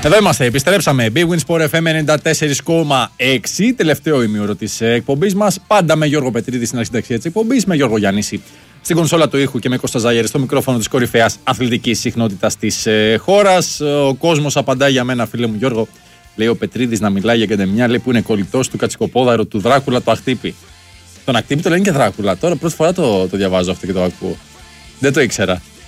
Εδώ είμαστε, επιστρέψαμε. Big Win Sport FM 94,6. Τελευταίο ημίωρο της εκπομπής μας. Πάντα με Γιώργο Πετρίδη στην αρχιτεκτική της εκπομπής, με Γιώργο Γιαννίση στην κονσόλα του ήχου και με Κώστα Ζαγέρη στο μικρόφωνο της κορυφαίας αθλητικής συχνότητας της χώρας. Ο κόσμος απαντάει για μένα, φίλε μου Γιώργο. Λέει ο Πετρίδης να μιλάει για Κεντεμιά, λέει που είναι κολλητός του Κατσικοπόδαρο, του Δράκουλα, το Αχτύπη. Τον Αχτύπη το λένε και Δράκουλα. Τώρα πρώτη φορά το διαβάζω αυτό και το ακούω. Δεν το ήξερα.